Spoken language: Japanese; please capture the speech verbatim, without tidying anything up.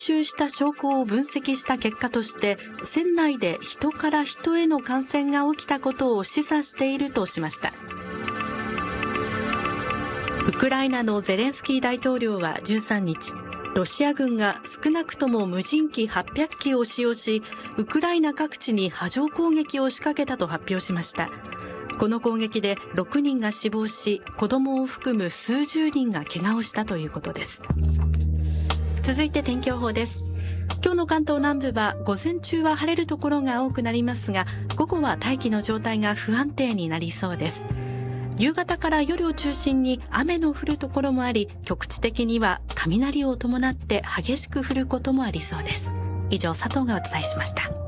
収した証拠を分析した結果として、船内で人から人への感染が起きたことを示唆しているとしました。ウクライナのゼレンスキー大統領はじゅうさんにち、ロシア軍が少なくとも無人機はっぴゃくきを使用し、ウクライナ各地に波状攻撃を仕掛けたと発表しました。この攻撃でろくにんが死亡し、子供を含む数十人が怪我をしたということです。続いて天気予報です。今日の関東南部は午前中は晴れるところが多くなりますが、午後は大気の状態が不安定になりそうです。夕方から夜を中心に雨の降るところもあり、局地的には雷を伴って激しく降ることもありそうです。以上、佐藤がお伝えしました。